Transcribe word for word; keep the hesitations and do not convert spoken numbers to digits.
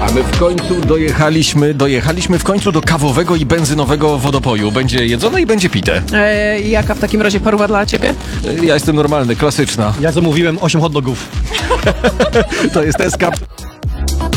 A my w końcu dojechaliśmy, dojechaliśmy w końcu do kawowego i benzynowego wodopoju. Będzie jedzone i będzie pite. E, jaka w takim razie paruwa dla ciebie? Ja jestem normalny, klasyczna. Ja zamówiłem osiem hot dogów. To jest S K.